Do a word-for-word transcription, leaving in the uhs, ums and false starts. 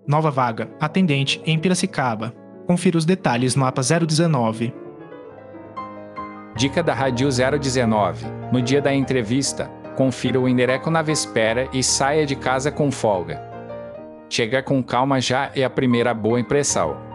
Nova vaga, atendente em Piracicaba. Confira os detalhes no mapa zero dezenove. Dica da Rádio zero dezenove. No dia da entrevista, confira o endereço na véspera e saia de casa com folga. Chegar com calma já é a primeira boa impressão.